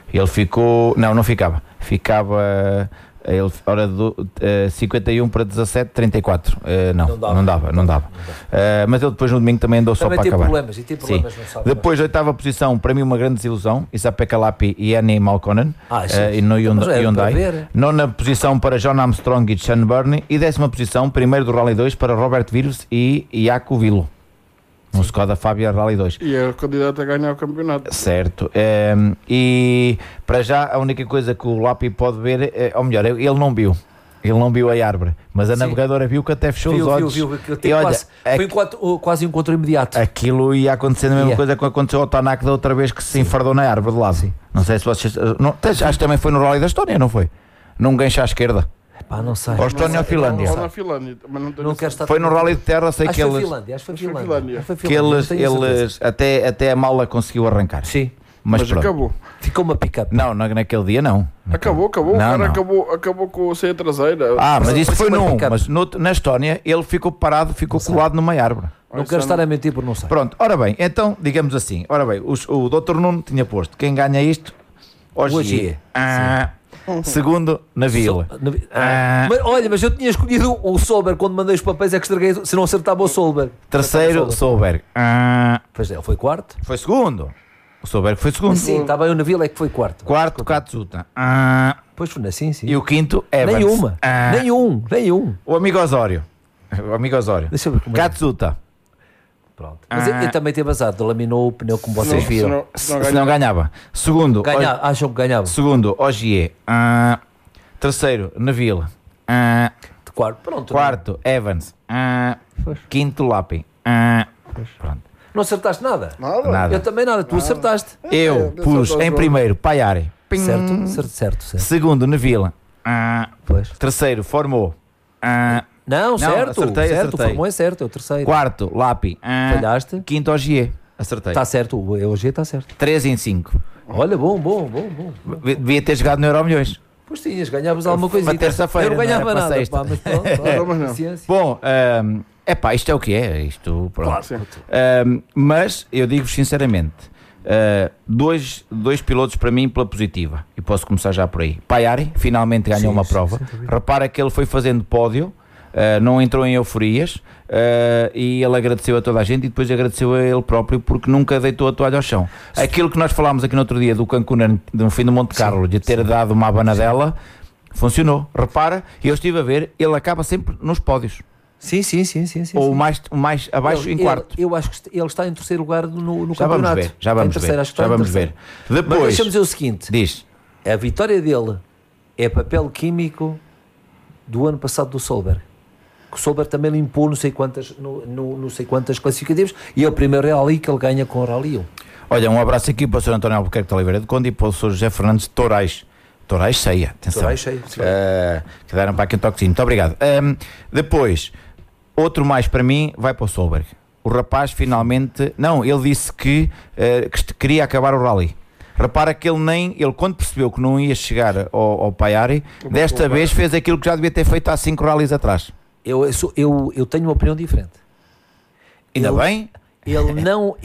Ele ficou... Não ficava. Ficava... Ele, hora do 51 para 17, 34. Não dava. Mas ele depois no domingo também andou só para acabar. Tem problemas, não sabe. Depois, 8ª posição, para mim uma grande desilusão, Isa-Pekka Lappi e Annie Malkonen, no Hyundai. 9ª posição para John Armstrong e Sean Burney. E 10ª posição, primeiro do Rally 2, para Robert Virus e Jaco Villo. Um Skoda Fabia Rally 2. E é o candidato a ganhar o campeonato. Certo. E para já a única coisa que o Lappi pode ver, ou melhor, ele não viu a árvore, mas a navegadora viu que até fechou os olhos. E olha, foi quase um encontro imediato. Aquilo ia acontecer a mesma coisa que aconteceu ao Tanak da outra vez, que se enfardou na árvore de lá. Não sei se vocês... acho que também foi no Rally da Estónia, não foi? Num gancho à esquerda. Não sei. Ou Estónia ou Finlândia? Ou na Finlândia. Não quero estar foi no Rally de Terra, sei que eles... Acho que foi Finlândia. Que eles até a mala conseguiu arrancar. Sim. Mas acabou. Ficou uma pick-up. Não, naquele dia não. Acabou. O cara acabou com a ceia traseira. Mas isso foi mas na Estónia ele ficou parado, colado numa árvore. Não quero estar a mentir por não sei. Pronto, ora bem, então, digamos assim. Ora bem, o Dr. Nuno tinha posto. Quem ganha isto? Hoje segundo, na Vila. Mas eu tinha escolhido o Solberg quando mandei os papéis, é que estraguei, se não acertava o Solberg. Terceiro, Solberg. Pois é, ele foi quarto. Foi segundo. O Solberg foi segundo. Sim, está bem, o Navila é que foi quarto. Quarto, Katsuta. Pois foi assim, sim. E o quinto, Evans. Nenhum. O amigo Osório. Deixa eu ver como Katsuta. Pronto. Mas ele também teve azar, laminou o pneu como vocês viram. Se não ganhava. Segundo, acham que ganhava. Segundo, Ogier. Terceiro, Navila. Quarto, Evans. Quinto, Lappi. Pronto. Não acertaste nada? Nada. Eu também nada, tu acertaste. Eu pus em primeiro Paiari. Certo. Segundo, Navila. Terceiro, Formou. Certo. O Formou é certo, é o terceiro. Quarto, Lappi. Falhaste. Quinto, Ogier. Acertei. Está certo, o Ogier está certo. 3 em 5. Olha, bom. Devia ter jogado no Euromilhões. Pois tinhas, ganhavas alguma coisa. Terça-feira. Eu não ganhava nada. Mas pronto. Bom, isto é o que é. Isto, pronto. Claro, mas eu digo-vos sinceramente, dois pilotos para mim pela positiva, e posso começar já por aí. Paiari finalmente ganhou uma prova. Repara que ele foi fazendo pódio, não entrou em euforias, e ele agradeceu a toda a gente e depois agradeceu a ele próprio porque nunca deitou a toalha ao chão. Aquilo que nós falámos aqui no outro dia do Cancún, no fim do Monte Carlo, de ter dado uma abanadela, funcionou. Repara, eu estive a ver, ele acaba sempre nos pódios. Sim. Ou mais abaixo, em quarto. Eu acho que ele está em terceiro lugar no já campeonato. Já vamos ver. Depois, mas deixa-me dizer o seguinte: diz. A vitória dele é papel químico do ano passado do Solberg. O Solberg também limpou não sei quantas classificativas e é o primeiro rally que ele ganha com o Rally 1. Olha, um abraço aqui para o Sr. António Albuquerque de Oliveira de Conde e para o Sr. José Fernandes de Torais cheia, atenção. Torais cheia. Que deram para aqui um toquezinho. Muito obrigado. Depois, outro mais para mim vai para o Solberg. O rapaz finalmente... Não, ele disse que queria acabar o rally. Repara que ele quando percebeu que não ia chegar ao Paiari, desta vez fez aquilo que já devia ter feito há 5 rallies atrás. Eu tenho uma opinião diferente. Ainda bem? Ele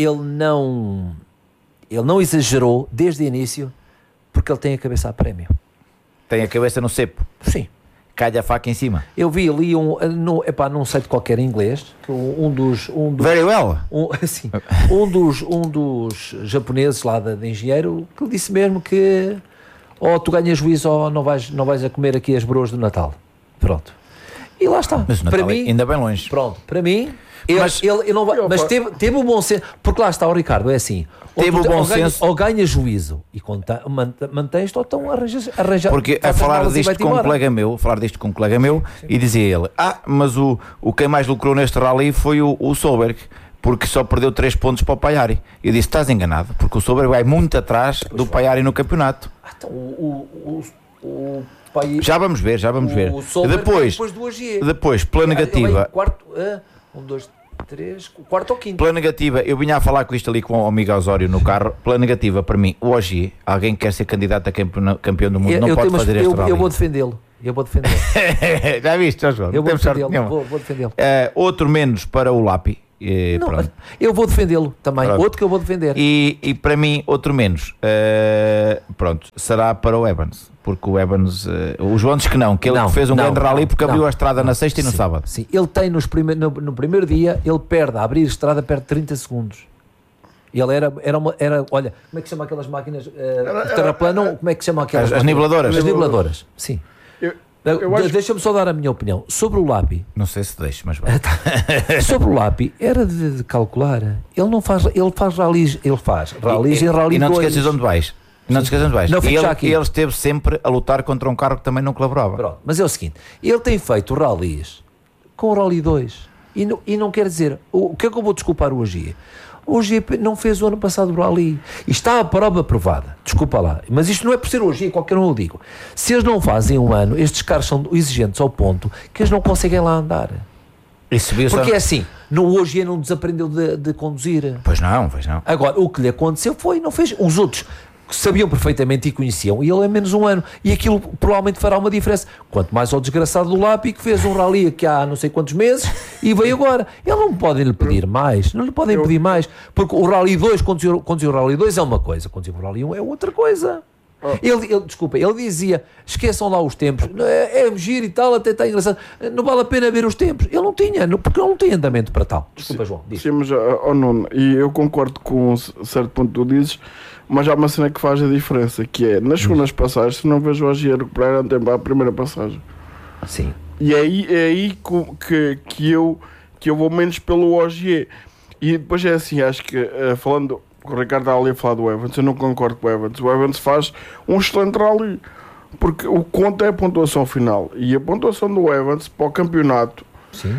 não exagerou desde o início, porque ele tem a cabeça a prémio. Tem a cabeça no cepo? Sim. Calha a faca em cima. Eu vi ali num site qualquer em inglês, um dos Very well. Um dos japoneses lá de engenheiro, que disse mesmo que ou tu ganhas juízo ou não vais a comer aqui as broas do Natal. Pronto. E lá está. Mas para mim, ainda bem longe. Pronto, para mim, ele não vai, mas teve o bom senso, porque lá está o Ricardo, é assim. Teve o bom senso. Ou ganhas juízo e mantens-te, ou então arranjas. Porque a falar disto com um colega meu, sim. E dizia ele: mas o quem mais lucrou neste rally foi o Solberg, porque só perdeu 3 pontos para o Paiari. Eu disse: estás enganado, porque o Solberg vai muito atrás do Paiari no campeonato. Então o já vamos ver. Depois, pela negativa. Quarto, 1, 2, 3, quarto ou quinto. Pela negativa, eu vinha a falar com isto ali com o amigo Osório no carro. Pela negativa, para mim, o Ogier, alguém que quer ser candidato a campeão do mundo, não pode fazer este rally. Eu vou defendê-lo. Já viste, João? Eu vou defendê-lo. Outro menos para o Lappi. pronto. Eu vou defendê-lo também. Pronto. Outro que eu vou defender. E para mim, outro menos. Pronto, será para o Evans. Porque o Evans, o João diz que não, que ele fez um grande rally porque abriu a estrada na sexta e no sábado. Sim, ele tem no primeiro dia, ele perde, a abrir a estrada, perde 30 segundos. Ele era, olha, como é que se chama aquelas máquinas terraplanam? Como é que se chama aquelas? As niveladoras. As niveladoras, sim. Deixa-me só dar a minha opinião. Sobre o Lappi. Não sei se deixo, mas vai. Sobre o Lappi, era de calcular. Ele não faz, ele faz rallies, em rally 2. E não te esqueças onde vais. Não te esqueças onde vais. Ele esteve sempre a lutar contra um carro que também não colaborava. Pronto, mas é o seguinte, ele tem feito rallies com o Rally 2 e não quer dizer, o que é que eu vou desculpar o AG? O AG não fez o ano passado o rally e está a prova provada, desculpa lá, mas isto não é por ser o AG, qualquer um eu digo. Se eles não fazem um ano, estes carros são exigentes ao ponto que eles não conseguem lá andar. Porque é assim, o AG não desaprendeu de conduzir. Pois não. Agora, o que lhe aconteceu foi, não fez, os outros sabiam perfeitamente e conheciam, e ele é menos um ano, e aquilo provavelmente fará uma diferença. Quanto mais ao desgraçado do Lappi, que fez um rally aqui há não sei quantos meses e veio agora. Ele não podem lhe pedir mais, não lhe podem pedir mais, porque o Rally 2, conduzir o Rally 2 é uma coisa, conduzir o Rally 1 é outra coisa. Ele dizia, esqueçam lá os tempos, é giro e tal, até está engraçado, não vale a pena ver os tempos. Ele não tinha, porque ele não tem andamento para tal. Desculpa, João. Sim, mas, Nuno, e eu concordo com um certo ponto que tu dizes, mas há uma cena que faz a diferença, que é, nas segundas passagens, se não vejo o AG recuperar a tempo à primeira passagem. Sim. E é aí que eu vou menos pelo OG. E depois é assim, acho que, falando, o Ricardo está ali a falar do Evans, eu não concordo com o Evans. O Evans faz um excelente rally, porque o conto é a pontuação final. E a pontuação do Evans para o campeonato, sim,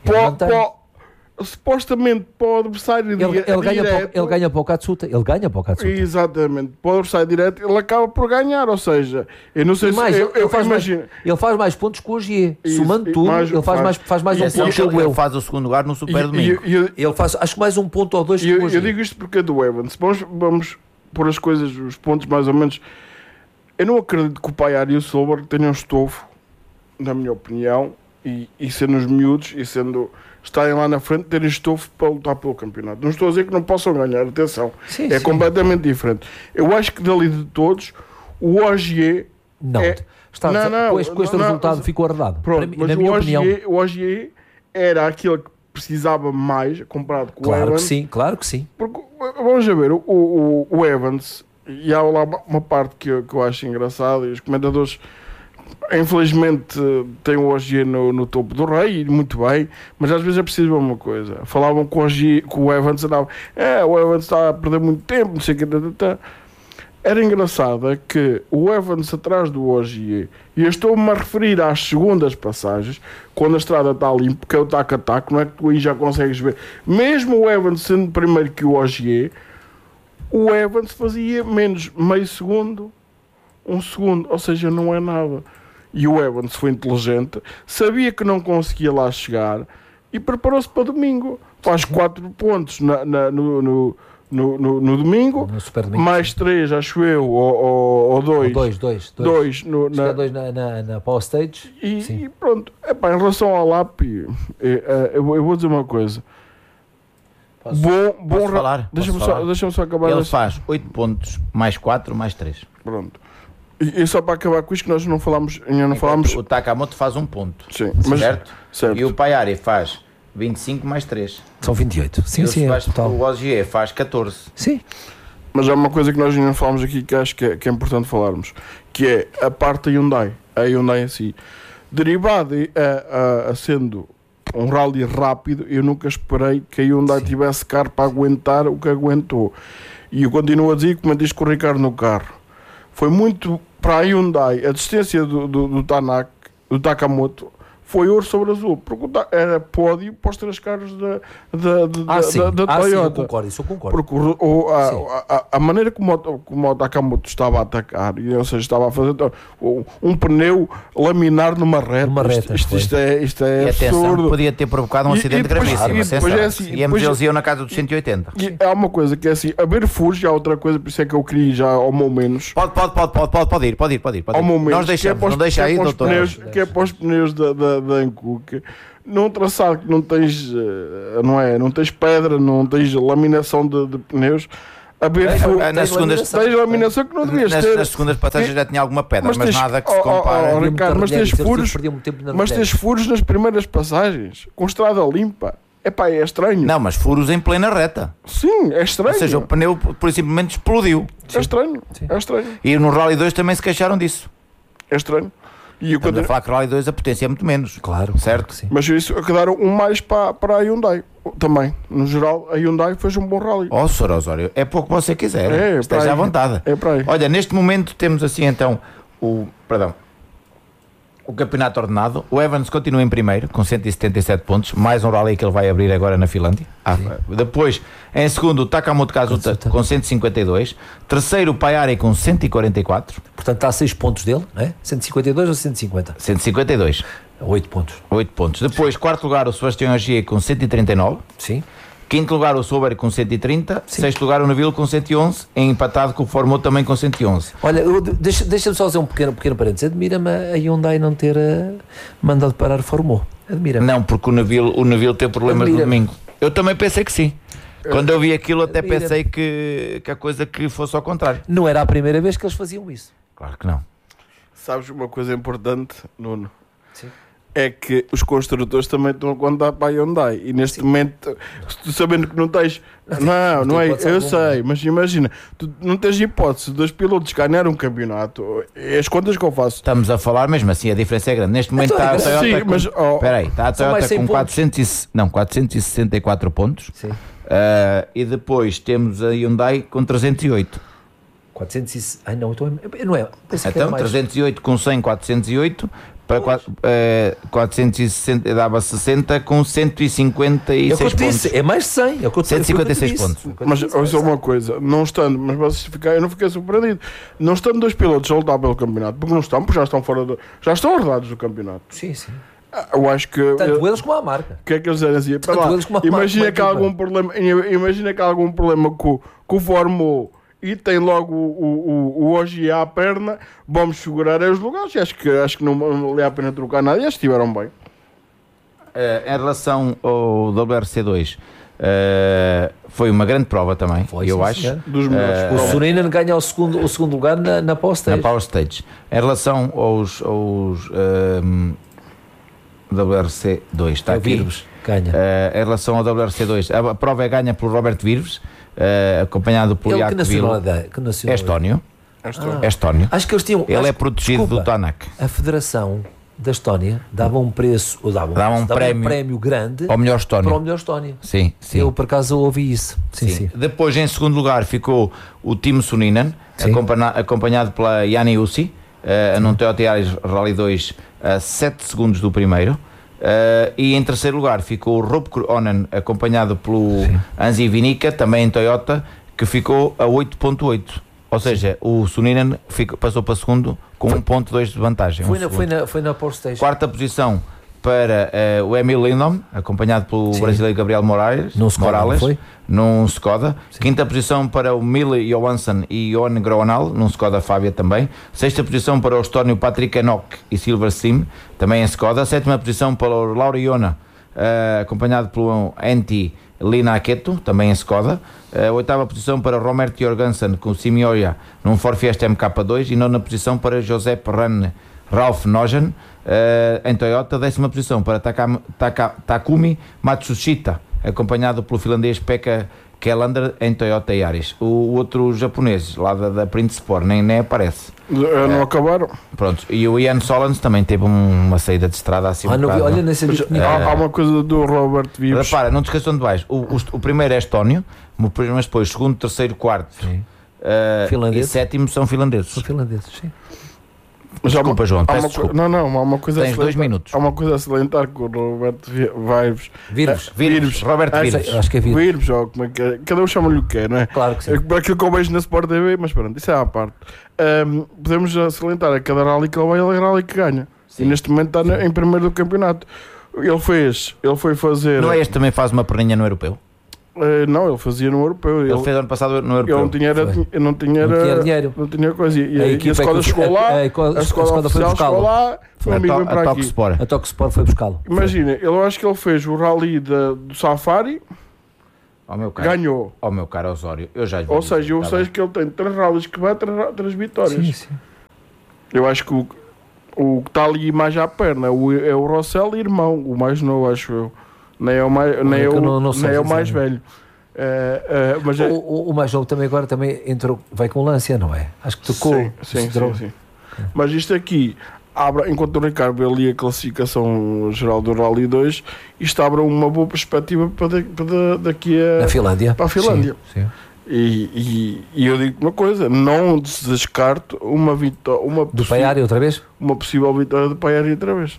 supostamente para o adversário ele ganha para o Katsuta. Exatamente, para o adversário direto ele acaba por ganhar, ou seja, eu não sei ele faz mais pontos que o AG, somando tudo, ele faz mais um ponto que ele faz o segundo lugar no Super Domingo. Ele faz, acho que mais um ponto ou dois que o AG. Eu digo isto porque é do Evans. Vamos pôr as coisas, os pontos mais ou menos. Eu não acredito que o Paiar e o Solberg tenham estofo, na minha opinião, e sendo os miúdos e sendo estarem lá na frente, terem estofo para lutar pelo campeonato. Não estou a dizer que não possam ganhar, atenção, sim. Completamente diferente. Eu acho que dali de todos, o OGE com este resultado ficou arredado. Pronto, mas o OGE era aquele que precisava mais comparado com o Evans. Claro que sim. Porque, vamos a ver, o Evans, e há lá uma parte que eu acho engraçada, e os comentadores infelizmente tem o OG no topo do rei, e muito bem, mas às vezes é preciso uma coisa. Falavam com o Evans, o Evans está a perder muito tempo, não sei o que. Era engraçado que o Evans atrás do OG, e eu estou-me a referir às segundas passagens, quando a estrada está limpa, porque é o tac-a-tac, não é que tu aí já consegues ver. Mesmo o Evans sendo primeiro que o OG, o Evans fazia menos meio segundo, um segundo, ou seja, não é nada. E o Evans foi inteligente, sabia que não conseguia lá chegar e preparou-se para domingo. Faz 4 pontos no domingo, mais 3, acho eu, ou 2. 2 na Power Stage. E pronto. Em relação ao Lappi, eu vou dizer uma coisa. Posso falar? Deixa-me só acabar. Ele faz 8 pontos, mais 4, mais 3. Pronto. E só para acabar com isto, que nós não falámos. O Takamoto faz 1 ponto. Sim, certo? E o Paiari faz 25 mais 3. São 28. Sim, o OGE faz 14. Sim. Mas há uma coisa que nós ainda não falámos aqui que acho que é importante falarmos, que é a parte da Hyundai. A Hyundai em si. Derivado a sendo um rally rápido, eu nunca esperei que a Hyundai tivesse carro para aguentar o que aguentou. E eu continuo a dizer, como eu disse com o Ricardo no carro, foi muito para a Hyundai, a distância do Takamoto foi ouro sobre azul, porque era pódio para os 3 carros da Toyota. Sim, eu concordo, isso eu concordo. Porque a maneira como o Takamoto estava a atacar, ou seja, estava a fazer um pneu laminar numa reta. Isto é absurdo. Podia ter provocado um acidente gravíssimo. Eles iam na casa dos 180. E há uma coisa que é assim, haver furos, há outra coisa, por isso é que eu queria já ao meu menos. Pode ir. Ao meu menos, Nós deixamos, não deixa aí, doutor. Que é para os pneus Dan Cook, num traçado que não tens, não tens pedra, não tens laminação de pneus, nas segundas tens laminação que não devias ter. Nas segundas passagens já tinha alguma pedra, mas nada que se compara. Ricardo, mas tens furos nas primeiras passagens, com estrada limpa. Epá, é estranho. Não, mas furos em plena reta. Sim, é estranho. Ou seja, o pneu por simplesmente explodiu. É estranho. É estranho. E no Rally 2 também se queixaram disso. É estranho. E Estamos a falar que o Rally 2 a potência é muito menos. Claro, certo? Sim. Mas isso quedaram um mais para a Hyundai também. No geral, a Hyundai fez um bom rally. Ó, Sr. Osório, é pouco que você quiser. Esteja à vontade. É para aí. Olha, neste momento temos assim então o campeonato ordenado. O Evans continua em primeiro com 177 pontos, mais um rally que ele vai abrir agora na Finlândia. Depois, em segundo, o Takamoto Kazuta com 152. Terceiro, o Pajarri com 144. Portanto, está a 6 pontos dele, não é? 152 ou 150? 152. 8 pontos. 8 pontos. Depois, quarto lugar, o Sebastião Ogier com 139. Sim. Quinto lugar, o Sober com 130. Sim. Sexto lugar, o Neville com 111. Empatado com o Formou também com 111. Olha, deixa-me só fazer um pequeno parênteses. Admira-me a Hyundai não ter mandado parar o Formou. Admira-me. Não, porque o Neville teve problemas no domingo. Eu também pensei que sim. Quando eu vi aquilo, até pensei que a coisa que fosse ao contrário. Não era a primeira vez que eles faziam isso. Claro que não. Sabes uma coisa importante, Nuno? Sim. É que os construtores também estão a contar para a Hyundai. E neste momento, tu sabendo que não tens. Não é. Eu sei, mas imagina, tu não tens hipótese dos pilotos ganhar um campeonato. É as contas que eu faço. Estamos a falar mesmo assim, a diferença é grande. Neste momento está a Toyota. Sim, mas. Espera aí, está a Toyota com 464 pontos. Sim. E depois temos a Hyundai com 308. 400 Ai não, não é. Então, 308 com 100, 408. Para 460 dava 60 com 156 pontos. É mais de 100. 156 pontos. Mas ouça uma coisa, não estando, mas eu não fiquei surpreendido. Não estando dois pilotos a lutar pelo campeonato, porque não estão, porque já estão fora já estão ordenados do campeonato. Sim. Eu acho que. Tanto eles como a marca. O que é que eles dizem assim? Imagina que há algum problema com o Fórmula 1 e tem logo o Ogier à perna, vamos segurar os lugares. Acho que não vale a pena trocar nada e acho que estiveram bem. Em relação ao WRC2, foi uma grande prova também, eu acho. Dos melhores. O Suninen ganha o segundo lugar na Power Stage. Na Power Stage. Em relação aos WRC2, está aqui. Virves ganha. Em relação ao WRC2, a prova é ganha por Robert Virves, acompanhado por Jakob Estónio. Estónio. Acho que eles tinham. Ele é protegido do Tanak. A Federação da Estónia dava um preço, ou dava um prémio grande ao melhor Estónio. Para o melhor Estónia. Sim. Eu por acaso ouvi isso. Sim. Depois, em segundo lugar, ficou o Timo Suninen, acompanhado pela Jani Ussi, num Toyota Yaris Rally 2 a 7 segundos do primeiro. E em terceiro lugar ficou o Rob Kronen, acompanhado pelo Anzi Vinica, também em Toyota, que ficou a 8.8. Ou seja, o Suninen passou para segundo com 1.2 de vantagem. Foi na Power Stage. Quarta posição para o Emil Lindholm, acompanhado pelo brasileiro Gabriel Morales, num Skoda. Quinta posição para o Mille Johansson e Johan Groenal, num Skoda Fabia também. Sexta posição para o Estónio Patrick Enoch e Silverstream, também em Skoda. Sétima posição para o Lauri Iona, acompanhado pelo Antti Linnaketo, também em Skoda. Oitava posição para Robert Jorgensen com o Simioya num Ford Fiesta MK2. E nona posição para Josep Ralf Nogen em Toyota. Décima posição para Takumi Matsushita, acompanhado pelo finlandês Pekka Kelander em Toyota Yaris. O outro japonês lá da Print Sport nem aparece. Não acabaram. Pronto. E o Ian Solans também teve uma saída de estrada assim. Olha, nesse há uma coisa do Robert Vives. Repara, não te esqueçam de baixo. O primeiro é Estónio, mas depois segundo, terceiro, quarto e sétimo são finlandeses. Sim. Mas desculpa, João, peço desculpa. Há uma coisa Tens 2 minutos. Há uma coisa a salientar com o Roberto Virves. Robert Virves. Acho que é Virves, ou como é que é? Cada um chama-lhe o que é, não é? Claro que sim. Para aquilo que eu vejo na Sport TV, mas pronto, isso é à parte. Podemos salientar a cada rally que ele vai, ele é rally que ganha. Sim. E neste momento está em primeiro do campeonato. Ele foi fazer. Não é este também faz uma perninha no europeu? Não, ele fazia no europeu. Ele fez ano passado no europeu. Ele não tinha dinheiro. Não tinha coisa. E a escola que- chegou lá, a a escola foi oficial buscá-lo. chegou lá, foi amigo vem para Toque aqui. Sport. A Toque Sport foi buscá-lo. Imagina, eu acho que ele fez o rally do Safari, Ao meu caro, ganhou. ao meu caro Osório, eu já lhe Ou vou seja, dizer, eu tá sei bem. que ele tem 3 rallies que vai, 3 vitórias. Sim. Eu acho que o que está ali mais à perna é o Rossell, irmão, o mais novo, acho eu. Nem é o mais, nem É é que o, eu não sei nem é o dizer. mais velho. Mas O mais novo também agora entrou, vai com Lancia, não é? Acho que tocou. Sim. Mas isto aqui abre, enquanto o Ricardo vê ali a classificação geral do Rally 2, isto abre uma boa perspectiva para daqui Na Finlândia. para a Finlândia. Sim. E eu digo uma coisa, não descarto uma vitória, Do Paiari outra vez? uma possível vitória do Paiari outra vez.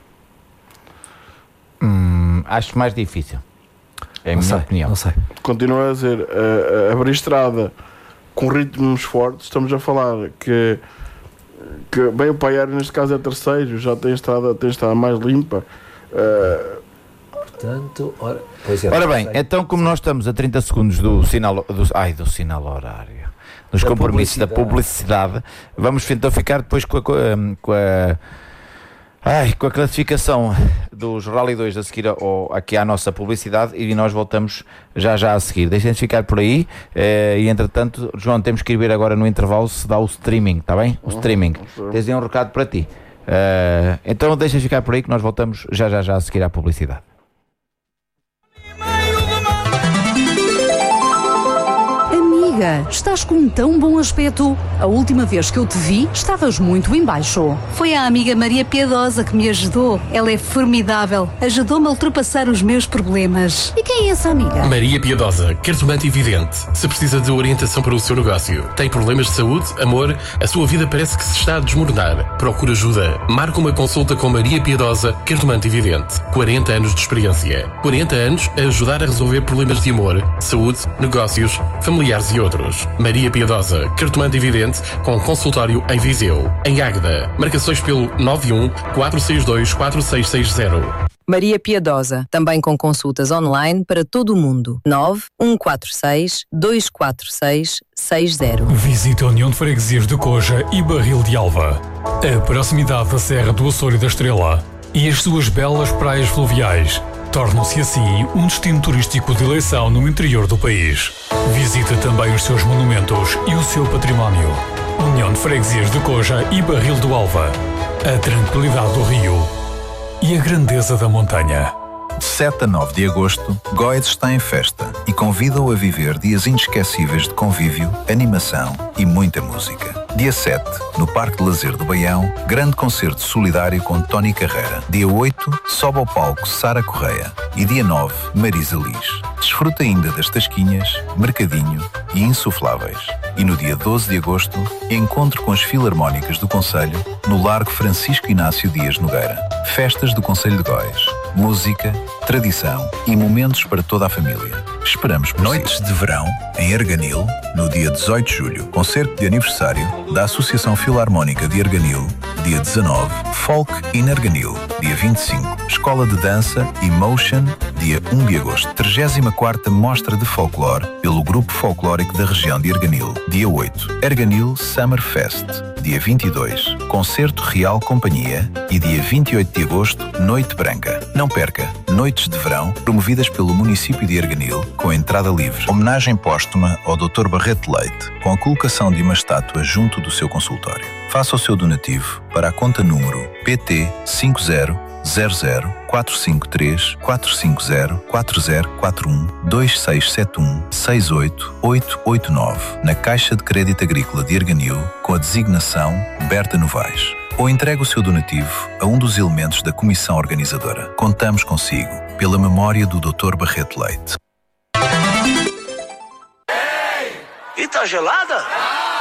Acho mais difícil. É a Não minha sei, opinião. não sei. Continuo a dizer, abrir estrada com ritmos fortes, estamos a falar que bem, o Paiari neste caso é terceiro, já tem estrada mais limpa. Portanto, pois é, Ora bem, não sei. então como nós estamos a 30 segundos do sinal horário, dos Da compromissos da publicidade, vamos então ficar depois com a classificação dos Rally 2 a seguir aqui à nossa publicidade e nós voltamos já a seguir. Deixem-nos ficar por aí e entretanto, João, temos que ir ver agora no intervalo se dá o streaming, está bem? O streaming. Tens aí um recado para ti. Então deixem-nos ficar por aí que nós voltamos já a seguir à publicidade. Amiga, estás com um tão bom aspecto. A última vez que eu te vi, estavas muito em baixo. Foi a amiga Maria Piedosa que me ajudou. Ela é formidável. Ajudou-me a ultrapassar os meus problemas. E quem é essa amiga? Maria Piedosa, cartomante e vidente. Se precisa de orientação para o seu negócio, tem problemas de saúde, amor, a sua vida parece que se está a desmoronar. Procura ajuda. Marca uma consulta com Maria Piedosa, cartomante e vidente. 40 anos de experiência. 40 anos a ajudar a resolver problemas de amor, saúde, negócios, familiares e outros. Maria Piedosa, cartomante e vidente, com consultório em Viseu. Em Águeda. Marcações pelo 91 462 4660. Maria Piedosa, também com consultas online para todo o mundo. 9 146 246 60. Visite a União de Freguesias de Coja e Barril de Alva. A proximidade da Serra do Açor e da Estrela e as suas belas praias fluviais tornam-se assim um destino turístico de eleição no interior do país. Visite também os seus monumentos e o seu património. União de Freguesias de Coja e Barril do Alva. A tranquilidade do rio e a grandeza da montanha. De 7 a 9 de agosto, Góis está em festa e convida-o a viver dias inesquecíveis de convívio, animação e muita música. Dia 7, no Parque de Lazer do Baião, grande concerto solidário com Tony Carreira. Dia 8, sobe ao palco Sara Correia. E dia 9, Marisa Liz. Desfruta ainda das tasquinhas, mercadinho e insufláveis. E no dia 12 de agosto, encontro com as Filarmónicas do Concelho no Largo Francisco Inácio Dias Nogueira. Festas do Concelho de Góis. Música, tradição e momentos para toda a família. Esperamos por Noites de Verão, em Arganil, no dia 18 de julho. Concerto de aniversário da Associação Filarmónica de Arganil, dia 19. Folk in Arganil, dia 25. Escola de Dança e Motion, dia 1 de agosto. 34ª Mostra de Folclore, pelo Grupo Folclórico da região de Arganil, dia 8. Arganil Summer Fest, dia 22. Concerto Real Companhia e dia 28 de agosto, Noite Branca. Não perca, Noites de Verão, promovidas pelo município de Arganil, com entrada livre. Homenagem póstuma ao Dr. Barreto Leite, com a colocação de uma estátua junto do seu consultório. Faça o seu donativo para a conta número PT 50 00 453 450 4041 2671 68889 na Caixa de Crédito Agrícola de Arganil com a designação Berta Novaes. Ou entregue o seu donativo a um dos elementos da comissão organizadora. Contamos consigo, pela memória do Dr. Barreto Leite. E tá gelada?